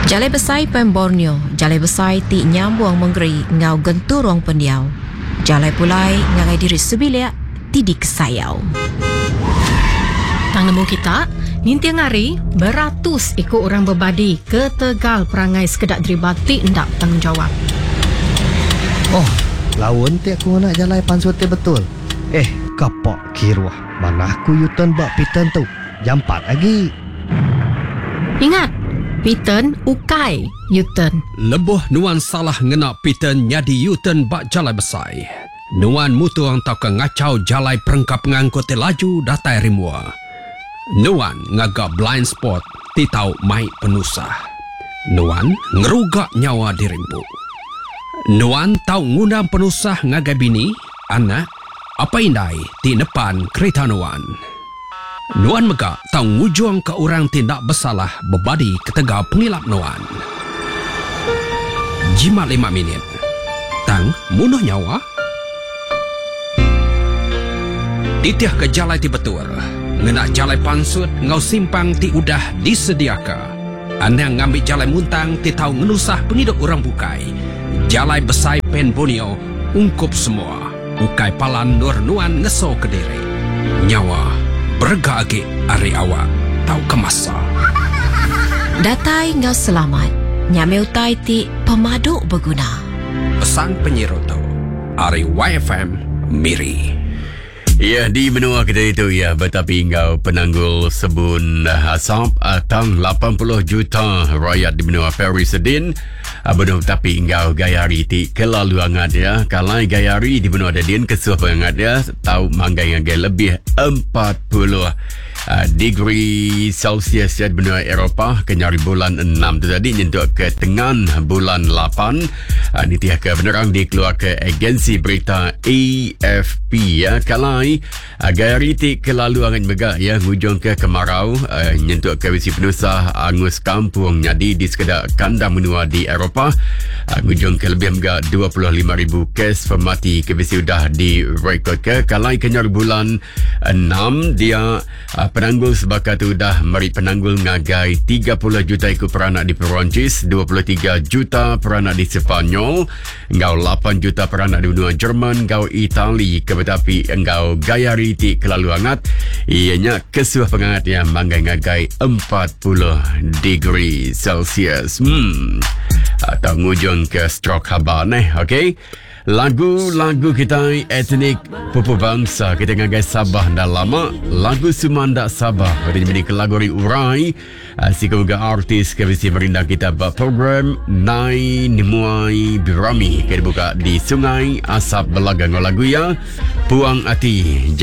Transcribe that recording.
Jalai besai pen Borneo, jalai besai ti nyambuang menggeri ngau genturong pendiau. Jalai pulai ngagai diri sebilia ti kesayau. Tang nemu kita, ninti ngari beratus ikut orang berbadi ke Tegal perangai sekedak deribati ndak tanggungjawab. Oh, lawan ti aku nak jalai pansuti betul. Kapok kiruah. Mana aku yutan bak pitan tu. Jampat lagi. Ingat, Piten ukai Yuten. Lebuh nuan salah ngena Piten nyadi Yuten bak jalai besai. Nuan mutuang tau ke ngacau jalai perengkap ngangkut laju datai rimua. Nuan ngagak blind spot ti tau mai penusah. Nuan ngerugak nyawa dirimpu. Nuan tau ngundang penusah ngagai bini, anak, apa indai ti depan kereta Nuan. Nuan megak tau ngujuang ke orang tindak bersalah berbadi ketega pengilap Nuan. Jimat 5 minit. Tang munuh nyawa. Titiah ke jalai ti betul. Ngenak jalai pansut ngau simpang ti udah disediaka. Anang ngambil jalai muntang ti tau ngenusah penghidup orang bukai. Jalai besai pen Borneo ungkup semua. Ukai palan nur Nuan ngeso ke diri. Nyawa berga agi ari awak tau kemasa. Datai ngau selamat. Nyameu tai ti pemaduk berguna. Pesan penyiroto ari YFM Miri. Ya, di benua kita itu ya, betapi engkau penanggul sebun asap tang 80 juta rakyat di benua Paris Sedin. Benua tapi engkau gayari ti kelalu angat ya. Kalai gayari di benua Dedin kesuh pengat ya, tahu manggai ngagai lebih 40 degree Celsius ya di benua Eropah kenyari bulan 6 tu tadi nyentuh ke tengah bulan 8. Ini tiah ke benerang dikeluar ke agensi berita AFP ya. Kalai gayari ti kelalu angat megak ya, ngujung ke kemarau nyentuh ke visi penusah angus kampung nyadi di sekedar kandang menua di Eropah. Ngujung ke lebih megak 25,000 kes pemati ke visi udah direkod ke. Kalai kenyari bulan 6 dia penanggul sebakat tu dah meri penanggul ngagai 30 juta ikut peranak di Perancis, 23 juta peranak di Sepanyol, engkau 8 juta peranak di benua Jerman, engkau Itali, kebetapi engkau gayari ti kelalu hangat, ianya kesuh pengangat yang manggai ngagai 40 degree Celsius. Atau ngujung ke stroke habar okey. Lagu-lagu kita etnik pupu bangsa kita ngagai Sabah dah lama. Lagu Sumanda Sabah ini menjadi lagu urai sikoga artis ke visi merindang kita buat program Nai Nimuai Birami kita buka di Sungai Asap Belagang lagu ya Puang Ati.